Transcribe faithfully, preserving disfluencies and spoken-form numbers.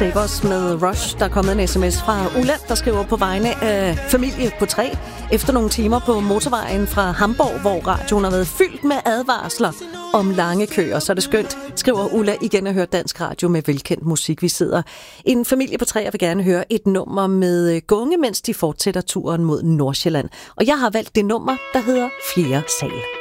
Lifesavers med Rush. Der er kommet en sms fra Ulla, der skriver på vegne af familie på tre. Efter nogle timer på motorvejen fra Hamburg, hvor radioen har været fyldt med advarsler om lange køer, så er det skønt, skriver Ulla igen at høre dansk radio med velkendt musik. Vi sidder en familie på tre og vil gerne høre et nummer med Gunge, mens de fortsætter turen mod Nordsjælland. Og jeg har valgt det nummer, der hedder Fjerde Sal.